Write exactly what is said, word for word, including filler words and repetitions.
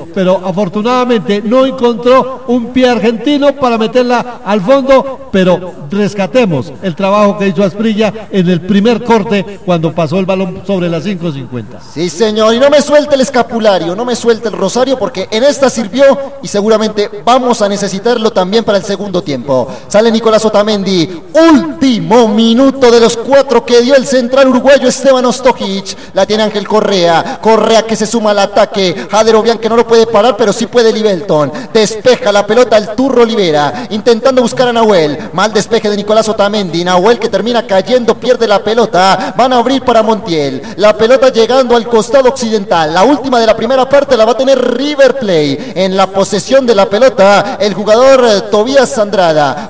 pero afortunadamente no encontró un pie argentino para meterla al fondo, pero rescatemos el trabajo que hizo Asprilla en el primer corte cuando pasó el balón sobre las cinco cincuenta. Sí, señor, y no me suelte el escapulario, no me suelte el rosario, porque en esta sirvió y seguramente vamos a necesitarlo también para el segundo tiempo. Sale Nicolás Otamendi, último minuto de los cuatro que dio el central uruguayo Esteban Ostojic. La tiene Ángel Correa, Correa que se suma al ataque, Jader Obiang que no lo puede parar, pero sí puede Libelton. Despeja la pelota el Turro Olivera, intentando buscar a Nahuel. Mal despeje de Nicolás Otamendi, Nahuel que termina cayendo, pierde la pelota. Van a abrir para Montiel, la pelota llegando al costado occidental. La última de la primera parte la va a tener River Plate. En la posesión de la pelota el jugador eh, Tobías Andrada.